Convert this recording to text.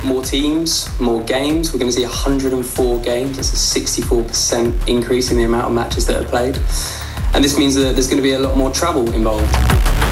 more teams, more games. We're going to see 104 games. That's a 64% increase in the amount of matches that are played. And this means that there's going to be a lot more travel involved.